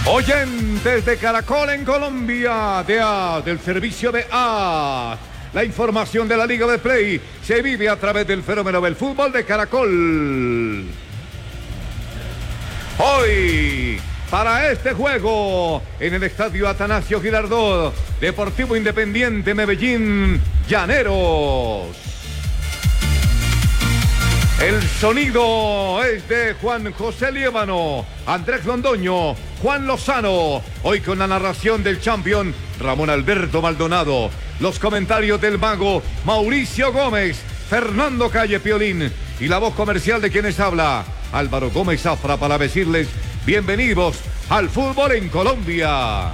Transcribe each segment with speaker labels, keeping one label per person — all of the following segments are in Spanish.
Speaker 1: Oyentes de Caracol en Colombia, del servicio de A. La información de la Liga de Play se vive a través del fenómeno del fútbol de Caracol. Hoy, para este juego, en el estadio Atanasio Girardot, Deportivo Independiente Medellín, Llaneros. El sonido es de Juan José Liévano, Andrés Londoño, Juan Lozano. Hoy con la narración del champion Ramón Alberto Maldonado. Los comentarios del mago Mauricio Gómez, Fernando Calle Piolín. Y la voz comercial de quienes habla, Álvaro Gómez Zafra, para decirles bienvenidos al fútbol en Colombia.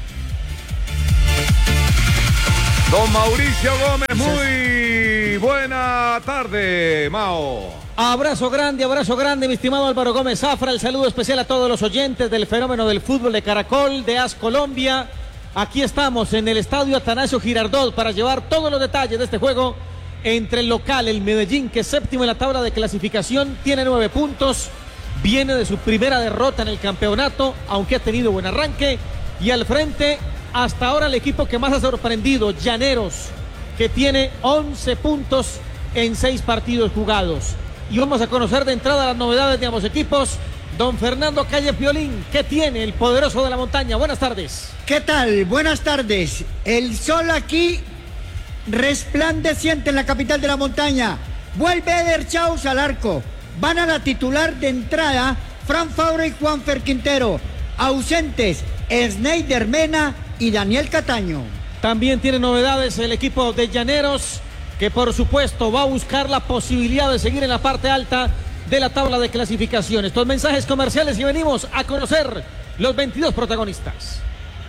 Speaker 1: Don Mauricio Gómez, muy buena tarde, Mao.
Speaker 2: Abrazo grande, mi estimado Álvaro Gómez Zafra. El saludo especial a todos los oyentes del fenómeno del fútbol de Caracol, de AS Colombia. Aquí estamos en el estadio Atanasio Girardot para llevar todos los detalles de este juego entre el local, el Medellín, que es séptimo en la tabla de clasificación, tiene 9 puntos, viene de su primera derrota en el campeonato, aunque ha tenido buen arranque, y al frente, hasta ahora el equipo que más ha sorprendido, Llaneros, que tiene 11 puntos en 6 partidos jugados. Y vamos a conocer de entrada las novedades de ambos equipos. Don Fernando Calle Piolín, ¿qué tiene el poderoso de la montaña? Buenas tardes.
Speaker 3: ¿Qué tal? Buenas tardes. El sol aquí resplandeciente en la capital de la montaña. Vuelve Eder Chaus al arco. Van a la titular de entrada Fran Fabra y Juanfer Quintero. Ausentes Snyder Mena y Daniel Cataño.
Speaker 2: También tiene novedades el equipo de Llaneros, que por supuesto va a buscar la posibilidad de seguir en la parte alta de la tabla de clasificación. Estos mensajes comerciales y venimos a conocer los 22 protagonistas.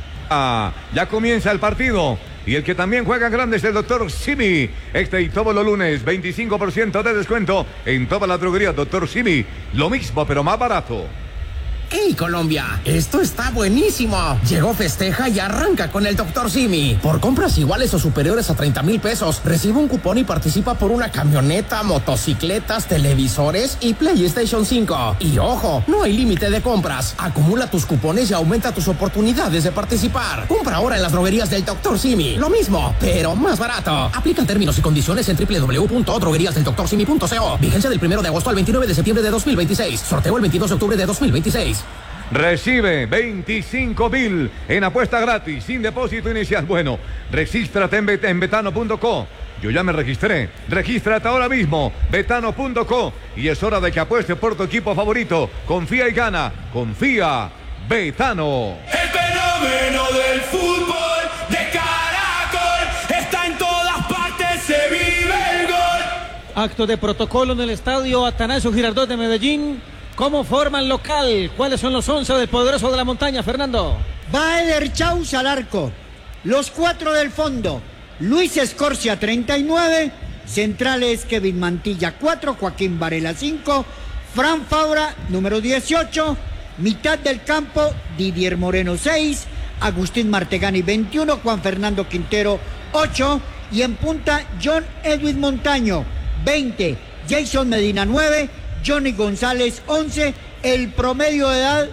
Speaker 1: Ya comienza el partido y el que también juega grande es el doctor Simi. Este y todos los lunes 25% de descuento en toda la droguería Doctor Simi. Lo mismo pero más barato.
Speaker 4: ¡Hey Colombia! ¡Esto está buenísimo! Llegó Festeja y arranca con el Dr. Simi. Por compras iguales o superiores a 30,000 pesos, recibe un cupón y participa por una camioneta, motocicletas, televisores y PlayStation 5. Y ojo, no hay límite de compras. Acumula tus cupones y aumenta tus oportunidades de participar. Compra ahora en las droguerías del Dr. Simi. Lo mismo, pero más barato. Aplican términos y condiciones en www.drogueriasdelDrSimi.co. Vigencia del 1 de agosto al 29 de septiembre de 2026. Sorteo el 22 de octubre de 2026.
Speaker 1: Recibe 25,000 en apuesta gratis, sin depósito inicial. Bueno, regístrate en betano.co. Yo ya me registré. Regístrate ahora mismo, betano.co. Y es hora de que apuestes por tu equipo favorito. Confía y gana. Confía, Betano.
Speaker 5: El fenómeno del fútbol de Caracol está en todas partes, se vive el gol.
Speaker 2: Acto de protocolo en el estadio Atanasio Girardot de Medellín. ¿Cómo forma el local? ¿Cuáles son los 11 del poderoso de la montaña, Fernando?
Speaker 3: Va Eder Chaus al arco. Los 4 del fondo. Luis Escorcia, 39. Centrales Kevin Mantilla, 4. Joaquín Varela, 5. Fran Fabra, número 18. Mitad del campo, Didier Moreno, 6. Agustín Martegani, 21. Juan Fernando Quintero, 8. Y en punta, John Edwin Montaño, 20. Jason Medina, 9. Johnny González, 11, el promedio de edad,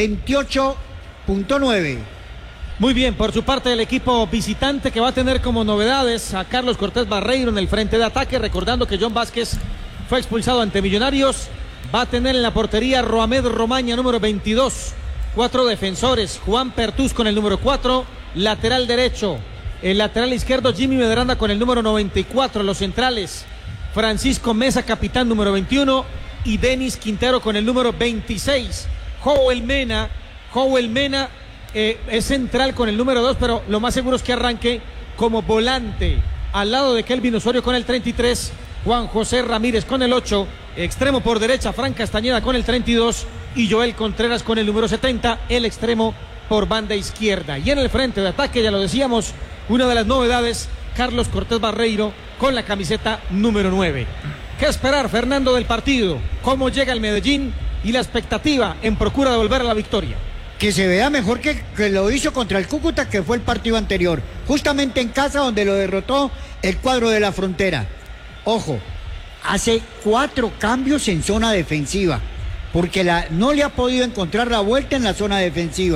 Speaker 3: 28.9.
Speaker 2: Muy bien, por su parte el equipo visitante, que va a tener como novedades a Carlos Cortés Barreiro en el frente de ataque, recordando que John Vázquez fue expulsado ante Millonarios. Va a tener en la portería Roamed Romaña, número 22, 4 defensores, Juan Pertús con el número 4, lateral derecho, el lateral izquierdo Jimmy Medranda con el número 94, los centrales Francisco Mesa, capitán, número 21, y Denis Quintero con el número 26. Joel Mena es central con el número 2, pero lo más seguro es que arranque como volante al lado de Kelvin Osorio con el 33, Juan José Ramírez con el 8, extremo por derecha Fran Castañeda con el 32 y Joel Contreras con el número 70, el extremo por banda izquierda. Y en el frente de ataque, ya lo decíamos, una de las novedades, Carlos Cortés Barreiro con la camiseta número 9. ¿Qué esperar, Fernando, del partido? ¿Cómo llega el Medellín y la expectativa en procura de volver a la victoria?
Speaker 3: Que se vea mejor que lo hizo contra el Cúcuta, que fue el partido anterior, justamente en casa, donde lo derrotó el cuadro de la Frontera. Ojo, hace 4 cambios en zona defensiva, porque no le ha podido encontrar la vuelta en la zona defensiva.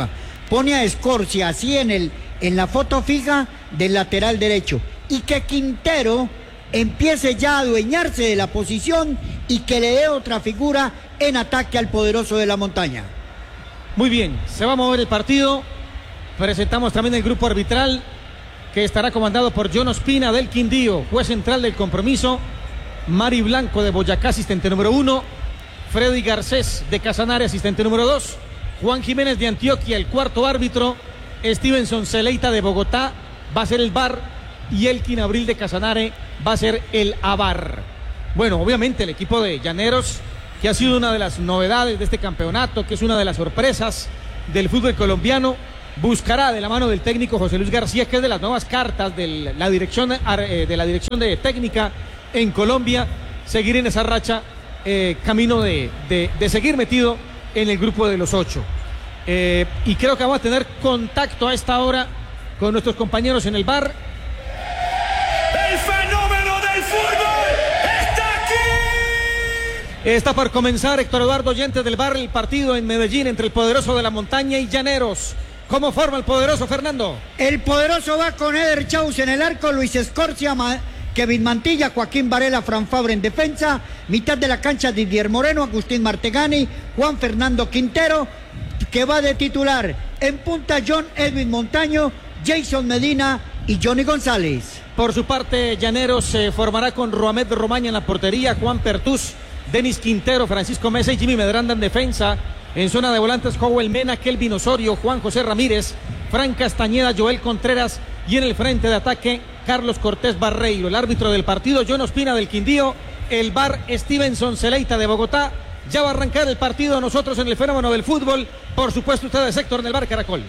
Speaker 3: pone a Escorcia así en la foto fija del lateral derecho, y que Quintero empiece ya a adueñarse de la posición y que le dé otra figura en ataque al poderoso de la montaña.
Speaker 2: Muy bien, se va a mover el partido. Presentamos también el grupo arbitral, que estará comandado por John Ospina del Quindío, juez central del compromiso, Mari Blanco de Boyacá, asistente número 1, Freddy Garcés de Casanare, asistente número 2, Juan Jiménez de Antioquia, el cuarto árbitro, Stevenson Celeita de Bogotá va a ser el VAR, y Elkin Abril de Casanare va a ser el AVAR. Bueno, obviamente el equipo de Llaneros, que ha sido una de las novedades de este campeonato, que es una de las sorpresas del fútbol colombiano, buscará de la mano del técnico José Luis García, que es de las nuevas cartas de la dirección de técnica en Colombia, seguir en esa racha, camino de seguir metido en el grupo de los 8. Y creo que vamos a tener contacto a esta hora con nuestros compañeros en el VAR.
Speaker 5: El fenómeno del fútbol está aquí.
Speaker 2: Está por comenzar, Héctor Eduardo Oyentes del VAR, el partido en Medellín entre el poderoso de la montaña y Llaneros. ¿Cómo forma el poderoso, Fernando?
Speaker 3: El poderoso va con Eder Chaus en el arco, Luis Escorcia, Kevin Mantilla, Joaquín Varela, Fran Fabre en defensa, mitad de la cancha Didier Moreno, Agustín Martegani, Juan Fernando Quintero, que va de titular. En punta John Edwin Montaño, Jason Medina y Johnny González.
Speaker 2: Por su parte, Llaneros se formará con Roamed Romaña en la portería, Juan Pertús, Denis Quintero, Francisco Mesa y Jimmy Medranda en defensa. En zona de volantes, Joel Mena, Kelvin Osorio, Juan José Ramírez, Fran Castañeda, Joel Contreras, y en el frente de ataque, Carlos Cortés Barreiro. El árbitro del partido, John Ospina del Quindío. El VAR, Stevenson Celeita de Bogotá. Ya va a arrancar el partido, nosotros en el fenómeno del fútbol. Por supuesto, ustedes, Héctor, en el VAR Caracol.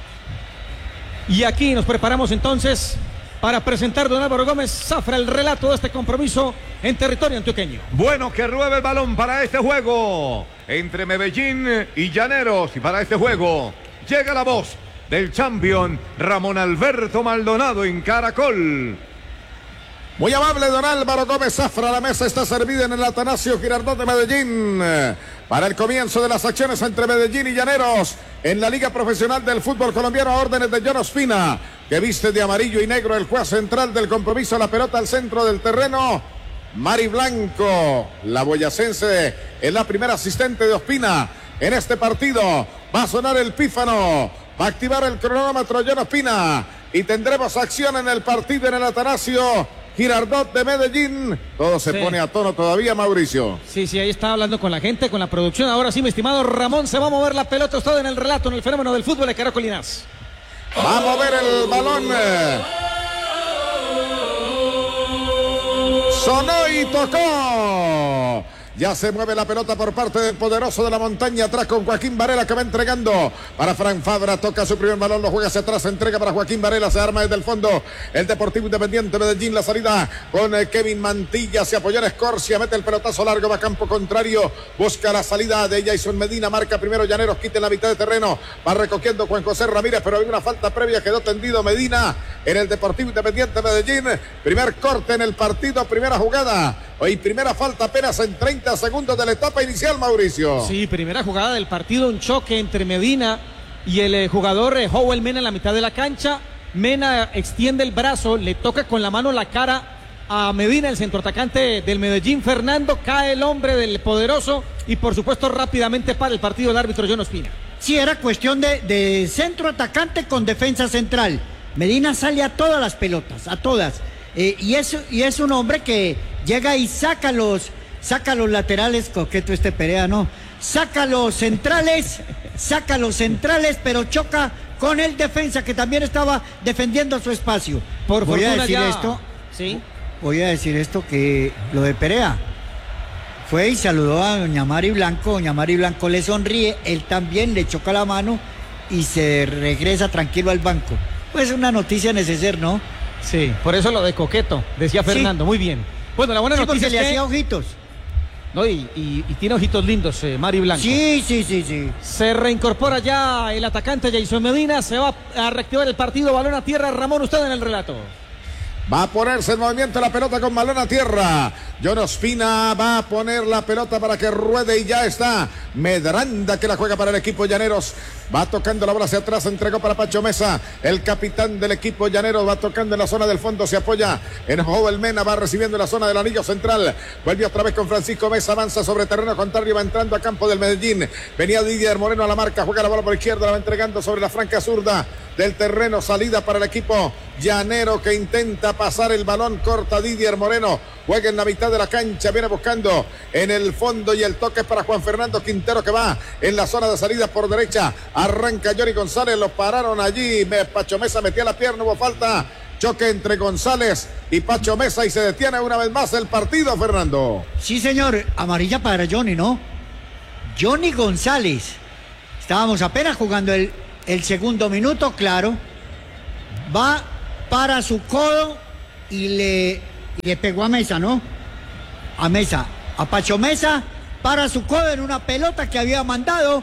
Speaker 2: Y aquí nos preparamos entonces para presentar don Álvaro Gómez Zafra el relato de este compromiso en territorio antioqueño.
Speaker 1: Bueno, que ruede el balón para este juego entre Medellín y Llaneros. Y para este juego llega la voz del champion Ramón Alberto Maldonado en Caracol.
Speaker 6: Muy amable don Álvaro Gómez Zafra, la mesa está servida en el Atanasio Girardot de Medellín para el comienzo de las acciones entre Medellín y Llaneros en la Liga Profesional del Fútbol Colombiano, a órdenes de John Ospina, que viste de amarillo y negro, el juez central del compromiso. La pelota al centro del terreno, Mari Blanco, la boyacense, es la primera asistente de Ospina en este partido. Va a sonar el pífano, va a activar el cronómetro John Ospina y tendremos acción en el partido en el Atanasio Girardot de Medellín. Todo se pone a tono todavía, Mauricio.
Speaker 2: Sí, ahí está hablando con la gente, con la producción. Ahora sí, mi estimado Ramón, se va a mover la pelota. Usted en el relato, en el fenómeno del fútbol de Caracolinas.
Speaker 6: Va a mover el balón. Sonó y tocó. Ya se mueve la pelota por parte del poderoso de la montaña, atrás con Joaquín Varela, que va entregando para Fran Fabra. Toca su primer balón, lo juega hacia atrás, entrega para Joaquín Varela, se arma desde el fondo el Deportivo Independiente Medellín. La salida con Kevin Mantilla, se apoyó en Escorcia, mete el pelotazo largo, va a campo contrario, busca la salida de Jason Medina, marca primero Llaneros, quita en la mitad de terreno, va recogiendo Juan José Ramírez, pero hay una falta previa, quedó tendido Medina en el Deportivo Independiente Medellín. Primer corte en el partido, primera jugada, hoy primera falta apenas en 30 segundos de la etapa inicial, Mauricio.
Speaker 2: Sí, primera jugada del partido, un choque entre Medina y el jugador Joel Mena en la mitad de la cancha. Mena extiende el brazo, le toca con la mano la cara a Medina, el centroatacante del Medellín, Fernando. Cae el hombre del poderoso y por supuesto rápidamente para el partido el árbitro John Ospina.
Speaker 3: Sí, era cuestión de centro atacante con defensa central. Medina sale a todas las pelotas, a todas. Y es un hombre que llega y saca los laterales, coqueto este Perea, ¿no? Saca los centrales, pero choca con el defensa que también estaba defendiendo su espacio. Voy a decir esto, que lo de Perea fue y saludó a doña Mari Blanco. Doña Mari Blanco le sonríe, él también le choca la mano y se regresa tranquilo al banco. Pues una noticia necesaria, ¿no?
Speaker 2: Sí, por eso lo de coqueto, decía Fernando, muy bien. Bueno, la buena noticia es
Speaker 3: que
Speaker 2: le
Speaker 3: hacía ojitos.
Speaker 2: No, y tiene ojitos lindos, Mari Blanco.
Speaker 3: Sí.
Speaker 2: Se reincorpora ya el atacante Jason Medina, se va a reactivar el partido, balón a tierra. Ramón, usted en el relato.
Speaker 6: Va a ponerse en movimiento la pelota con balón a tierra. John Ospina va a poner la pelota para que ruede y ya está. Medranda que la juega para el equipo Llaneros. Va tocando la bola hacia atrás, entregó para Pacho Mesa. El capitán del equipo Llaneros va tocando en la zona del fondo, se apoya en Joel Mena, va recibiendo en la zona del anillo central. Vuelve otra vez con Francisco Mesa, avanza sobre terreno contrario, va entrando a campo del Medellín. Venía Didier Moreno a la marca, juega la bola por izquierda, la va entregando sobre la franca zurda del terreno, salida para el equipo llanero que intenta pasar el balón, corta Didier Moreno, juega en la mitad de la cancha, viene buscando en el fondo y el toque es para Juan Fernando Quintero que va en la zona de salida por derecha, arranca Johnny González, lo pararon allí, Pacho Mesa metía la pierna, hubo falta, choque entre González y Pacho Mesa y se detiene una vez más el partido, Fernando.
Speaker 3: Sí, señor, amarilla para Johnny, ¿no? Johnny González, estábamos apenas jugando el segundo minuto, claro, va para su codo y le pegó a Mesa, ¿no? A Mesa, a Pacho Mesa, para su codo en una pelota que había mandado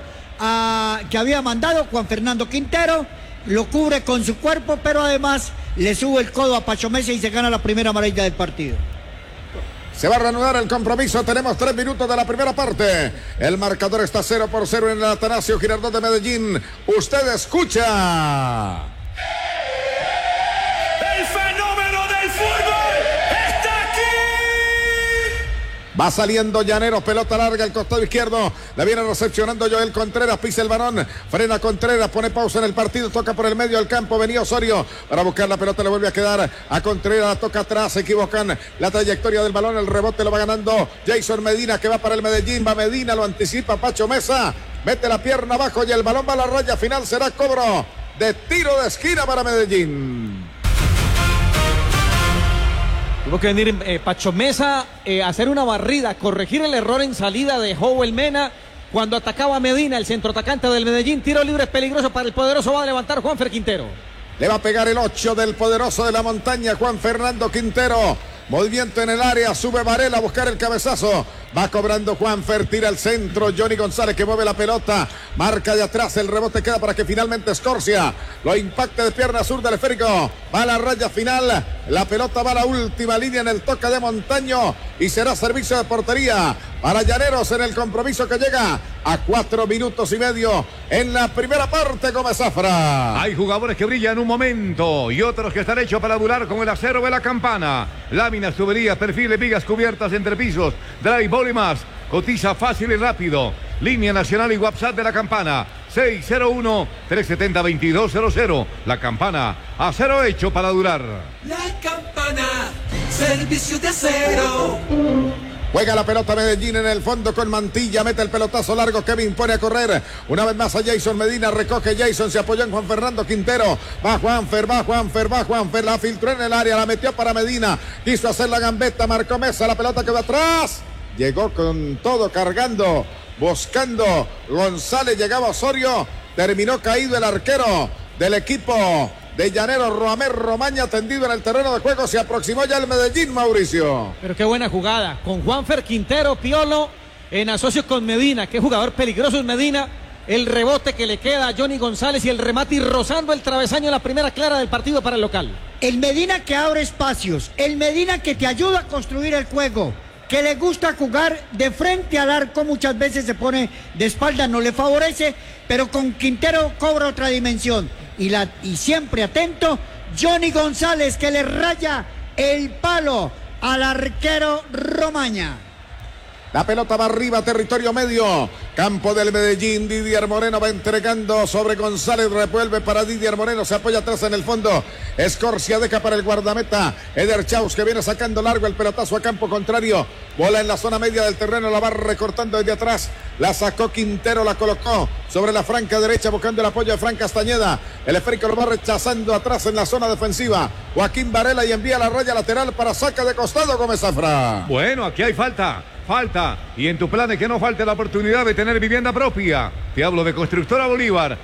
Speaker 3: Juan Fernando Quintero, lo cubre con su cuerpo, pero además le sube el codo a Pacho Mesa y se gana la primera amarilla del partido.
Speaker 6: Se va a reanudar el compromiso, tenemos 3 minutos de la primera parte. El marcador está 0-0 en el Atanasio Girardot de Medellín. Usted escucha.
Speaker 5: El fenómeno del fútbol está aquí.
Speaker 6: Va saliendo Llaneros, pelota larga al costado izquierdo. La viene recepcionando Joel Contreras, pisa el balón, frena Contreras, pone pausa en el partido, toca por el medio del campo, venía Osorio para buscar la pelota, le vuelve a quedar a Contreras, la toca atrás, se equivocan la trayectoria del balón, el rebote lo va ganando Jason Medina que va para el Medellín, va Medina, lo anticipa Pacho Mesa, mete la pierna abajo y el balón va a la raya final, será cobro de tiro de esquina para Medellín.
Speaker 2: Tuvo que venir Pacho Mesa a hacer una barrida, corregir el error en salida de Joel Mena cuando atacaba a Medina, el centroatacante del Medellín. Tiro libre peligroso para el poderoso, va a levantar Juanfer Quintero.
Speaker 6: Le va a pegar el 8 del poderoso de la montaña, Juan Fernando Quintero. Movimiento en el área, sube Varela a buscar el cabezazo. Va cobrando Juanfer, tira al centro. Johnny González que mueve la pelota. Marca de atrás, el rebote queda para que finalmente Escorcia lo impacte de pierna sur del esférico. Va a la raya final. La pelota va a la última línea en el toque de Montaño y será servicio de portería para Llaneros en el compromiso que llega a 4 minutos y medio en la primera parte. Gómez Zafra.
Speaker 1: Hay jugadores que brillan un momento y otros que están hechos para durar como el acero de la campana. Láminas, tuberías, perfiles, vigas cubiertas, entrepisos, drywall y más. Cotiza fácil y rápido. Línea nacional y WhatsApp de la campana 601-370-2200. La campana, acero hecho para durar.
Speaker 5: La campana, servicio de acero.
Speaker 6: Juega la pelota Medellín en el fondo con Mantilla, mete el pelotazo largo, Kevin pone a correr, una vez más a Jason Medina, recoge Jason, se apoyó en Juan Fernando Quintero, va Juanfer, la filtró en el área, la metió para Medina, quiso hacer la gambeta, marcó Mesa, la pelota quedó atrás, llegó con todo cargando, buscando González, llegaba Osorio, terminó caído el arquero del equipo de Llaneros, Roamer Romaña, tendido en el terreno de juego, se aproximó ya el Medellín, Mauricio.
Speaker 2: Pero qué buena jugada, con Juanfer Quintero, Piolo, en asocio con Medina, qué jugador peligroso es Medina, el rebote que le queda a Johnny González y el remate y rozando el travesaño en la primera clara del partido para el local.
Speaker 3: El Medina que abre espacios, el Medina que te ayuda a construir el juego, que le gusta jugar de frente al arco, muchas veces se pone de espalda, no le favorece, pero con Quintero cobra otra dimensión. Y siempre atento, Johnny González que le raya el palo al arquero Romaña.
Speaker 6: La pelota va arriba, territorio medio, campo del Medellín, Didier Moreno va entregando sobre González, revuelve para Didier Moreno, se apoya atrás en el fondo, Escorcia deja para el guardameta, Eder Chaus que viene sacando largo el pelotazo a campo contrario, bola en la zona media del terreno, la va recortando desde atrás, la sacó Quintero, la colocó sobre la franca derecha buscando el apoyo de Fran Castañeda, el esférico lo va rechazando atrás en la zona defensiva, Joaquín Varela y envía la raya lateral para saca de costado Gómez Zafra.
Speaker 1: Bueno, aquí hay falta, y en tu plan es que no falte la oportunidad de tener vivienda propia. Te hablo de Constructora Bolívar,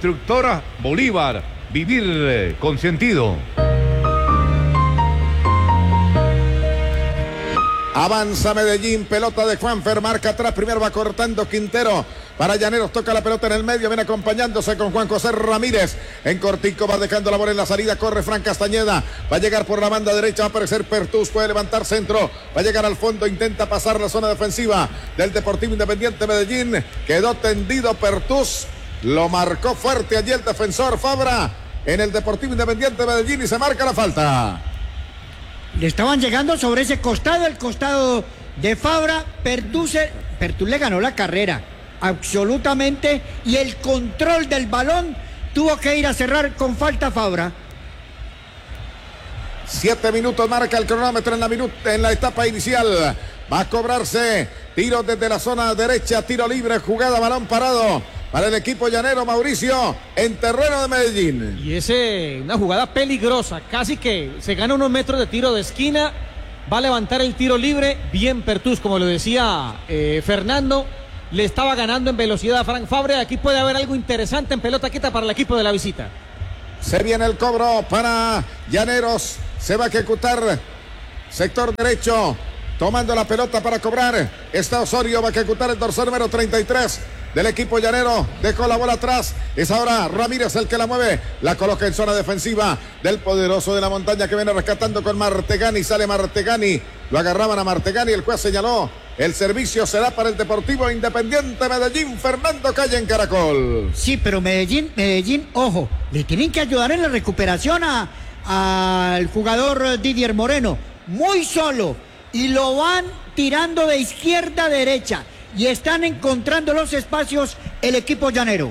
Speaker 1: vivir con sentido.
Speaker 6: Avanza Medellín, pelota de Juanfer, marca atrás, primero va cortando Quintero. Para Llaneros, toca la pelota en el medio, viene acompañándose con Juan José Ramírez. En cortico va dejando la bola en la salida, corre Fran Castañeda. Va a llegar por la banda derecha, va a aparecer Pertús, puede levantar centro. Va a llegar al fondo, intenta pasar la zona defensiva del Deportivo Independiente Medellín. Quedó tendido Pertús, lo marcó fuerte allí el defensor Fabra en el Deportivo Independiente Medellín y se marca la falta.
Speaker 3: Le estaban llegando sobre ese costado, el costado de Fabra. Pertús le ganó la carrera, absolutamente, y el control del balón tuvo que ir a cerrar con falta Fabra.
Speaker 6: 7 minutos marca el cronómetro en la etapa inicial. Va a cobrarse tiro desde la zona derecha, tiro libre, jugada, balón parado para el equipo llanero, Mauricio, en terreno de Medellín.
Speaker 2: Y una jugada peligrosa, casi que se gana unos metros de tiro de esquina, va a levantar el tiro libre, bien Pertús, como lo decía Fernando, le estaba ganando en velocidad a Frank Fabra. Aquí puede haber algo interesante en pelota quieta para el equipo de la visita.
Speaker 6: Se viene el cobro para Llaneros, se va a ejecutar sector derecho, tomando la pelota para cobrar. Está Osorio, va a ejecutar el dorsal número 33 del equipo llanero. Dejó la bola atrás. Es ahora Ramírez el que la mueve. La coloca en zona defensiva del poderoso de la montaña que viene rescatando con Martegani. Sale Martegani. Lo agarraban a Martegani. El juez señaló. El servicio será para el Deportivo Independiente Medellín. Fernando Calle en Caracol.
Speaker 3: Sí, pero Medellín, ojo, le tienen que ayudar en la recuperación al jugador Didier Moreno. Muy solo. Y lo van tirando de izquierda a derecha. Y están encontrando los espacios el equipo llanero.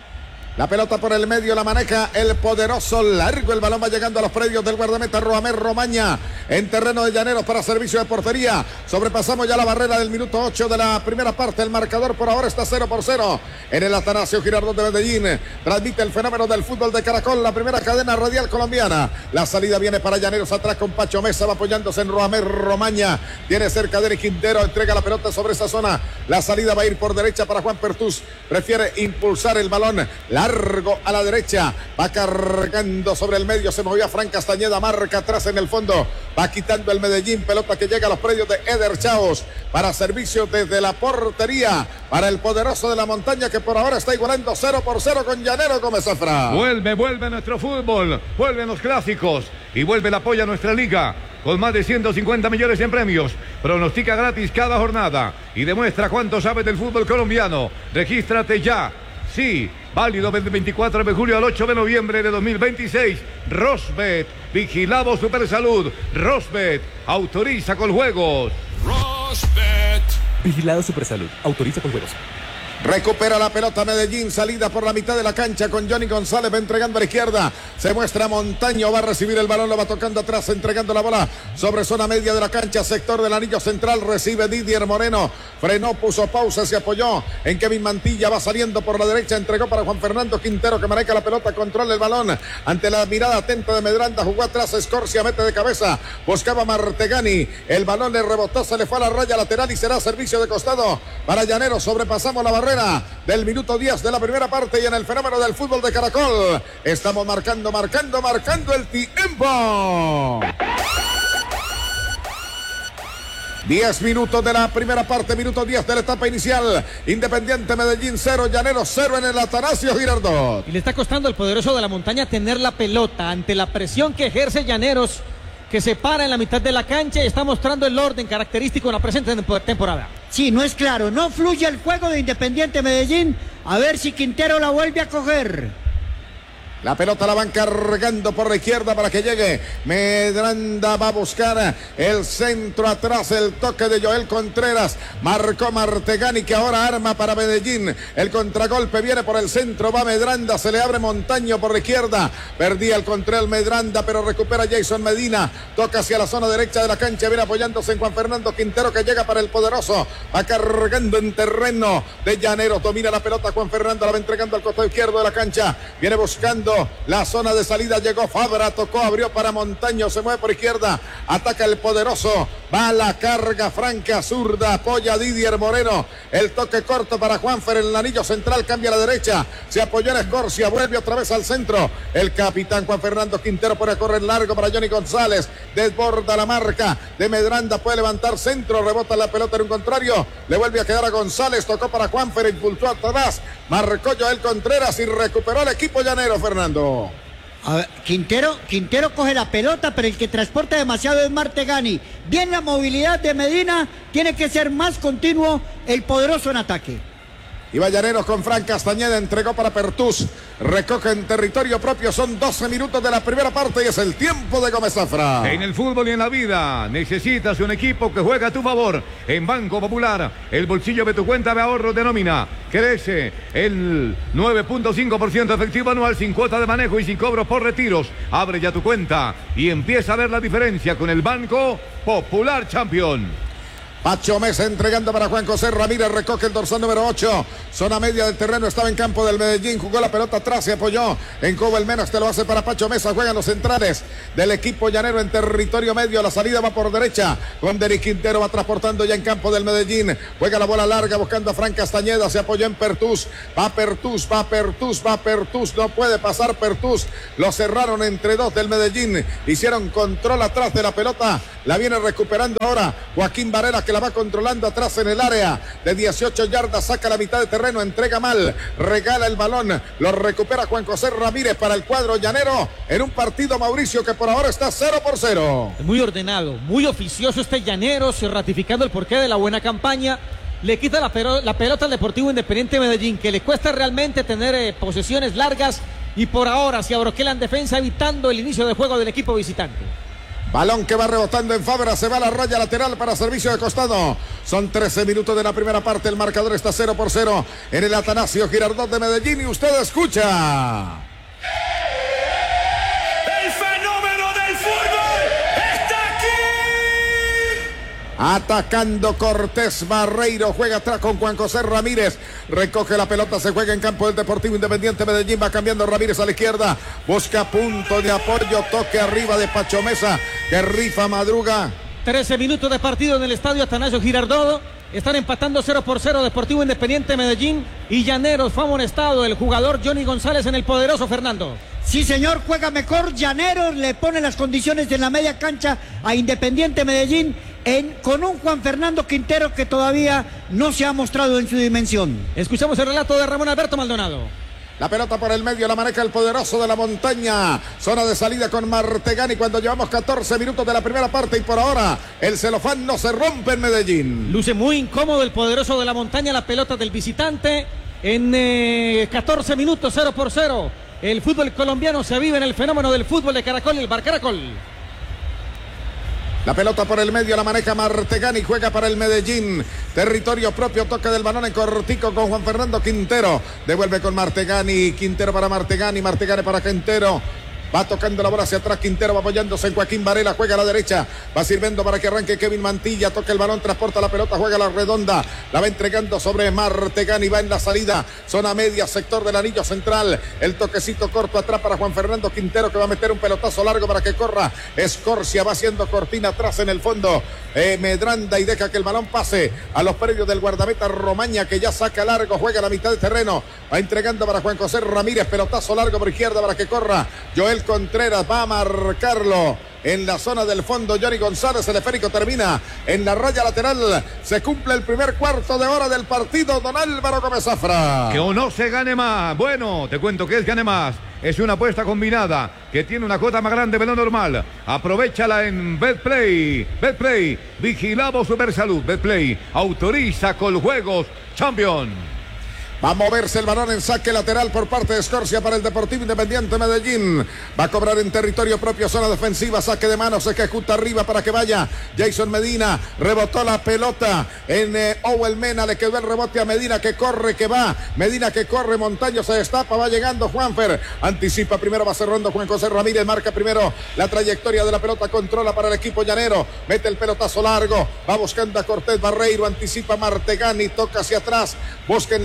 Speaker 6: La pelota por el medio la maneja el poderoso largo. El balón va llegando a los predios del guardameta Roamer Romaña en terreno de Llaneros para servicio de portería. Sobrepasamos ya la barrera del minuto 8 de la primera parte. El marcador por ahora está 0-0 en el Atanasio Girardot de Medellín. Transmite el fenómeno del fútbol de Caracol, la primera cadena radial colombiana. La salida viene para Llaneros atrás con Pacho Mesa, va apoyándose en Roamer Romaña. Tiene cerca de Quintero, entrega la pelota sobre esa zona. La salida va a ir por derecha para Juan Pertús. Prefiere impulsar el balón largo a la derecha, va cargando sobre el medio, se movía Fran Castañeda, marca atrás en el fondo, va quitando el Medellín, pelota que llega a los predios de Eder Chaos para servicio desde la portería para el poderoso de la montaña que por ahora está igualando 0-0 con Llanero Gómez Zafra.
Speaker 1: Vuelve nuestro fútbol, vuelven los clásicos y vuelve el apoyo a nuestra liga con más de 150 millones en premios. Pronostica gratis cada jornada y demuestra cuánto sabes del fútbol colombiano. Regístrate ya. Sí, válido del 24 de julio al 8 de noviembre de 2026. Rosbet, vigilamos Supersalud. Rosbet, autoriza con juegos.
Speaker 7: Rosbet. Vigilado Supersalud, autoriza con juegos.
Speaker 6: Recupera la pelota Medellín, salida por la mitad de la cancha con Johnny González, va entregando a la izquierda, se muestra Montaño, va a recibir el balón, lo va tocando atrás, entregando la bola sobre zona media de la cancha, sector del anillo central, recibe Didier Moreno, frenó, puso pausa, se apoyó en Kevin Mantilla, va saliendo por la derecha, entregó para Juan Fernando Quintero que maneja la pelota, controla el balón, ante la mirada atenta de Medranda, jugó atrás, Escorcia mete de cabeza, buscaba Martegani, el balón le rebotó, se le fue a la raya lateral y será servicio de costado para Llaneros, sobrepasamos la barrera del minuto 10 de la primera parte y en el fenómeno del fútbol de Caracol estamos marcando el tiempo. 10 minutos de la primera parte, minuto 10 de la etapa inicial. Independiente Medellín 0, Llaneros 0 en el Atanasio Girardot.
Speaker 2: Y le está costando al poderoso de la montaña tener la pelota ante la presión que ejerce Llaneros, que se para en la mitad de la cancha y está mostrando el orden característico en la presente temporada.
Speaker 3: Sí, no es claro, no fluye el juego de Independiente Medellín. A ver si Quintero la vuelve a coger.
Speaker 6: La pelota la van cargando por la izquierda para que llegue. Medranda va a buscar el centro atrás, el toque de Joel Contreras. Marcó Martegani que ahora arma para Medellín. El contragolpe viene por el centro, va Medranda, se le abre Montaño por la izquierda. Perdía el control Medranda, pero recupera Jason Medina. Toca hacia la zona derecha de la cancha, viene apoyándose en Juan Fernando Quintero que llega para el poderoso. Va cargando en terreno de Llaneros. Domina la pelota Juan Fernando, la va entregando al costado izquierdo de la cancha. Viene buscando la zona de salida, llegó Fabra, tocó, abrió para Montaño, se mueve por izquierda, ataca el poderoso Va la carga franca zurda, apoya a Didier Moreno. El toque corto para Juanfer en el anillo central, cambia a la derecha. Se apoyó en Escorcia, vuelve otra vez al centro. El capitán Juan Fernando Quintero pone a correr largo para Johnny González. Desborda la marca de Medranda, puede levantar centro, rebota la pelota en un contrario. Le vuelve a quedar a González, tocó para Juanfer, impulsó atrás. Marcó Joel Contreras y recuperó el equipo llanero, Fernando.
Speaker 3: A ver, Quintero coge la pelota, pero el que transporta demasiado es Martegani. Bien la movilidad de Medina, tiene que ser más continuo el poderoso en ataque.
Speaker 6: Iba Llaneros con Fran Castañeda, entregó para Pertús, recoge en territorio propio, son 12 minutos de la primera parte y es el tiempo de Gómez Zafra.
Speaker 1: En el fútbol y en la vida necesitas un equipo que juega a tu favor. En Banco Popular, el bolsillo de tu cuenta de ahorro de nómina crece el 9.5% efectivo anual sin cuota de manejo y sin cobros por retiros. Abre ya tu cuenta y empieza a ver la diferencia con el Banco Popular Champion.
Speaker 6: Pacho Mesa entregando para Juan José Ramírez, recoge el dorsal número 8, zona media del terreno, estaba en campo del Medellín, jugó la pelota atrás, se apoyó en Cobo el Menos, te lo hace para Pacho Mesa, juegan los centrales del equipo llanero en territorio medio, la salida va por derecha, con Derek Quintero va transportando ya en campo del Medellín, juega la bola larga buscando a Fran Castañeda, se apoyó en Pertús, va Pertús, no puede pasar Pertús, lo cerraron entre dos del Medellín, hicieron control atrás de la pelota, la viene recuperando ahora Joaquín Varela, que la va controlando atrás en el área de 18 yardas, saca la mitad de terreno, entrega mal, regala el balón, lo recupera Juan José Ramírez para el cuadro llanero en un partido, Mauricio, que por ahora está 0-0.
Speaker 2: Muy ordenado, muy oficioso este Llaneros, ratificando el porqué de la buena campaña. Le quita la pelota al Deportivo Independiente Medellín, que le cuesta realmente tener posesiones largas, y por ahora se abroquela en defensa, evitando el inicio de juego del equipo visitante.
Speaker 6: Balón que va rebotando en Fabra, se va a la raya lateral para servicio de costado. Son 13 minutos de la primera parte, el marcador está 0-0 en el Atanasio Girardot de Medellín y usted escucha.
Speaker 5: El fenómeno del fútbol está aquí.
Speaker 6: Atacando Cortés Barreiro, juega atrás con Juan José Ramírez, recoge la pelota, se juega en campo del Deportivo Independiente Medellín, va cambiando Ramírez a la izquierda, busca punto de apoyo, toque arriba de Pacho Mesa, que rifa, madruga.
Speaker 2: 13 minutos de partido en el estadio Atanasio Girardot, están empatando 0-0 Deportivo Independiente Medellín y Llaneros. Fue amonestado el jugador Johnny González en el poderoso, Fernando.
Speaker 3: Sí, señor, juega mejor Llaneros, le pone las condiciones en la media cancha a Independiente Medellín con un Juan Fernando Quintero que todavía no se ha mostrado en su dimensión.
Speaker 2: Escuchamos el relato de Ramón Alberto Maldonado.
Speaker 6: La pelota por el medio la maneja el poderoso de la montaña. Zona de salida con Martegani cuando llevamos 14 minutos de la primera parte y por ahora el celofán no se rompe en Medellín.
Speaker 2: Luce muy incómodo el poderoso de la montaña, la pelota del visitante en 14 minutos 0-0. El fútbol colombiano se vive en el fenómeno del fútbol de Caracol, el Bar Caracol.
Speaker 6: La pelota por el medio la maneja Martegani, juega para el Medellín. Territorio propio, toque del balón en cortico con Juan Fernando Quintero. Devuelve con Martegani, Quintero para Martegani, Martegani para Quintero. Va tocando la bola hacia atrás, Quintero va apoyándose en Joaquín Varela, juega a la derecha, va sirviendo para que arranque Kevin Mantilla, toca el balón, transporta la pelota, juega la redonda, la va entregando sobre Martegani, va en la salida, zona media, sector del anillo central, el toquecito corto atrás para Juan Fernando Quintero, que va a meter un pelotazo largo para que corra, Escorcia va haciendo cortina atrás en el fondo, Medranda, y deja que el balón pase a los predios del guardameta Romaña, que ya saca largo, juega a la mitad del terreno, va entregando para Juan José Ramírez, pelotazo largo por izquierda para que corra Joel Contreras, va a marcarlo en la zona del fondo Johnny González, el esférico termina en la raya lateral, se cumple el primer cuarto de hora del partido, don Álvaro Gómez Zafra.
Speaker 1: Que o no se gane más, bueno, te cuento que es gane más, es una apuesta combinada que tiene una cuota más grande de lo normal, aprovéchala en Betplay, vigilamos Supersalud, Betplay, autoriza con juegos Champion.
Speaker 6: Va a moverse el balón en saque lateral por parte de Escorcia para el Deportivo Independiente Medellín. Va a cobrar en territorio propio, zona defensiva, saque de manos, se ejecuta arriba para que vaya Jason Medina. Rebotó la pelota en Owell Mena, le quedó el rebote a Medina, que corre, que va. Medina que corre, Montaño se destapa, va llegando Juanfer. Anticipa primero, va cerrando Juan José Ramírez, marca primero la trayectoria de la pelota, controla para el equipo llanero. Mete el pelotazo largo, va buscando a Cortés Barreiro, anticipa Martegani, toca hacia atrás, busca en la zona del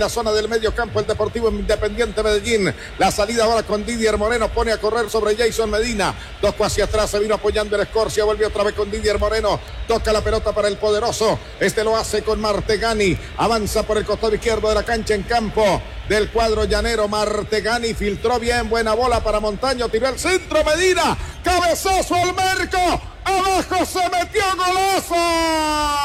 Speaker 6: del medio campo el Deportivo Independiente Medellín. La salida ahora con Didier Moreno, pone a correr sobre Jason Medina. Tocó hacia atrás, se vino apoyando el Escorcia, volvió otra vez con Didier Moreno. Toca la pelota para el poderoso. Este lo hace con Martegani. Avanza por el costado izquierdo de la cancha en campo del cuadro llanero. Martegani filtró bien, buena bola para Montaño, tiró el centro Medina, cabezazo al marco, abajo se metió, golazo.